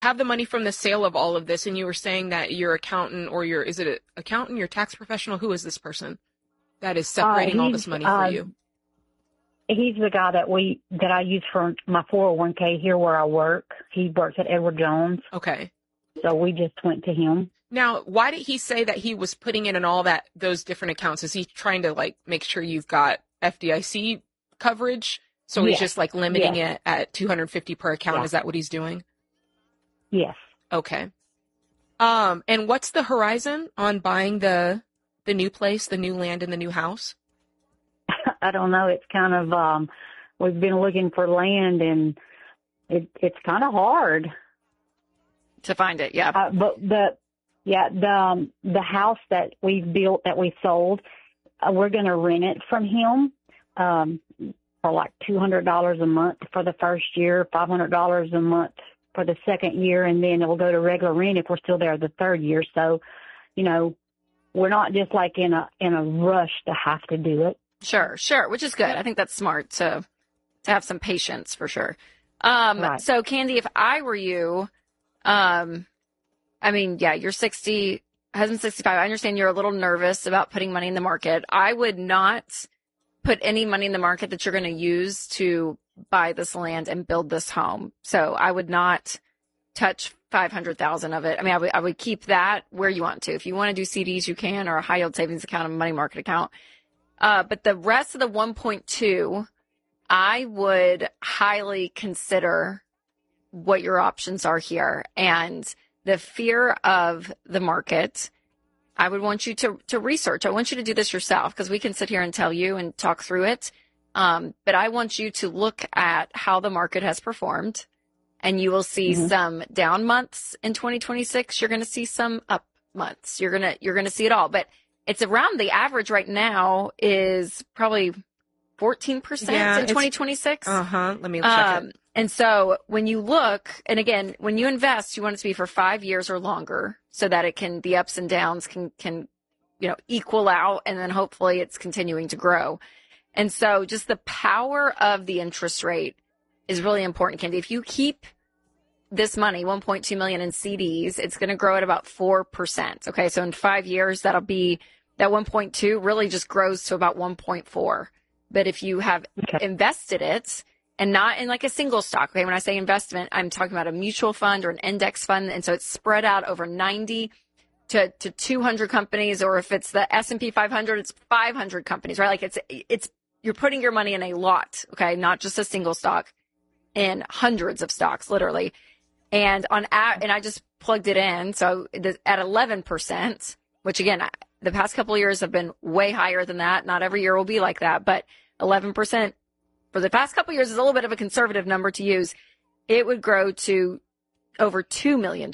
have the money from the sale of all of this, and you were saying that your accountant or is it an accountant, your tax professional? Who is this person that is separating all this money for you? He's the guy that I use for my 401k here where I work. He works at Edward Jones. Okay. So we just went to him. Now, why did he say that he was putting it in all those different accounts? Is he trying to like make sure you've got FDIC coverage? So he's just like limiting it at $250 per account. Yeah. Is that what he's doing? Yes. Okay. And what's the horizon on buying the new place, the new land, and the new house? I don't know. It's kind of we've been looking for land, and it's kind of hard to find it. Yeah. But the house that we've built, that we sold, we're going to rent it from him for like $200 a month for the first year, $500 a month for the second year, and then it will go to regular rent if we're still there the third year. So, we're not just like in a rush to have to do it. Sure, which is good. I think that's smart to have some patience for sure. Right. So Candy, if I were you, you're 60, husband's 65. I understand you're a little nervous about putting money in the market. I would not put any money in the market that you're going to use to buy this land and build this home. So I would not touch 500,000 of it. I mean, I would keep that where you want to. If you want to do CDs, you can, or a high yield savings account, a money market account. But the rest of the 1.2, I would highly consider what your options are here. And the fear of the market, I would want you to research. I want you to do this yourself, because we can sit here and tell you and talk through it. But I want you to look at how the market has performed, and you will see some down months in 2026. You're going to see some up months. You're going to see it all. But it's around the average right now is probably 14% in 2026. Let me check it. And so when you look, and again, when you invest, you want it to be for 5 years or longer, so that it can, the ups and downs can equal out, and then hopefully it's continuing to grow. And so just the power of the interest rate is really important, Candy. If you keep this money, 1.2 million in CDs, it's going to grow at about 4%. Okay. So in 5 years, that'll be that 1.2 really just grows to about 1.4. But if you have invested it, and not in like a single stock. Okay. When I say investment, I'm talking about a mutual fund or an index fund. And so it's spread out over 90 to 200 companies, or if it's the S&P 500, it's 500 companies, right? Like it's, you're putting your money in a lot. Okay. Not just a single stock, in hundreds of stocks, literally. And and I just plugged it in. So at 11%, which again, the past couple of years have been way higher than that. Not every year will be like that, but 11% for the past couple of years is a little bit of a conservative number to use. It would grow to over $2 million.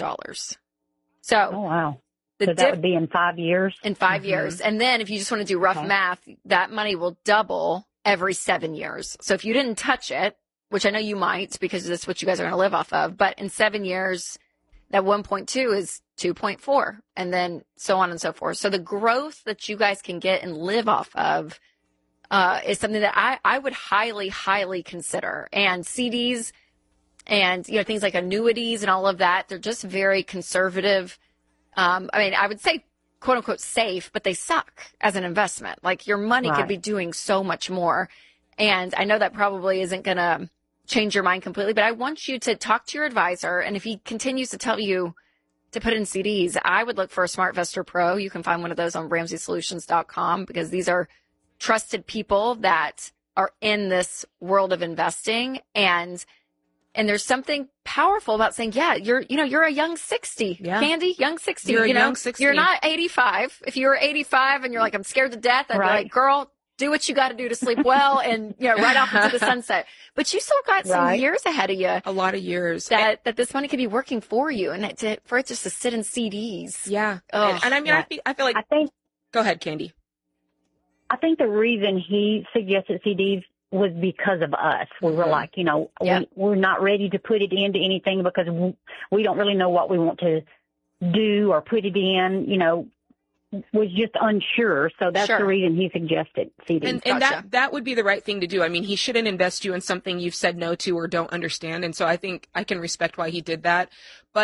So, oh, wow. So that would be in 5 years? In 5 years. And then if you just want to do rough math, that money will double every 7 years. So if you didn't touch it, which I know you might, because that's what you guys are going to live off of, but in 7 years, that 1.2 is 2.4, and then so on and so forth. So the growth that you guys can get and live off of is something that I would highly, highly consider. And CDs and, things like annuities and all of that, they're just very conservative. I would say, quote unquote, safe, but they suck as an investment. Like your money could be doing so much more. And I know that probably isn't going to change your mind completely, but I want you to talk to your advisor. And if he continues to tell you to put in CDs, I would look for a SmartVestor Pro. You can find one of those on RamseySolutions.com, because these are trusted people that are in this world of investing. And there's something powerful about saying, you're a young 60, Candy, young 60. You're a young 60. You're not 85. If you were 85 and you're like, I'm scared to death, I'd be like, girl, do what you got to do to sleep well, and right off into the sunset. But you still got some years ahead of you. A lot of years. That this money could be working for you, and for it just to sit in CDs. Yeah. And I feel like. Go ahead, Candy. I think the reason he suggested CDs was because of us. We were like, we're not ready to put it into anything because we don't really know what we want to do or put it in, was just unsure. So that's the reason he suggested CDs. And that would be the right thing to do. I mean, he shouldn't invest you in something you've said no to or don't understand. And so I think I can respect why he did that. But